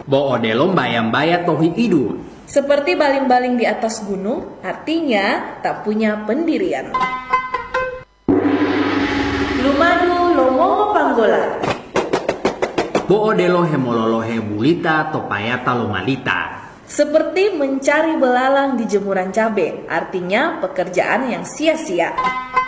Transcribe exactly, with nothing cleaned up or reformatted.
Boodelo bayam-baya tohi idu. Seperti baling-baling di atas gunung, artinya tak punya pendirian. Lumadu lomongo panggola. Boodelo hemololohe bulita topayata lomalita. Seperti mencari belalang di jemuran cabai, artinya pekerjaan yang sia-sia.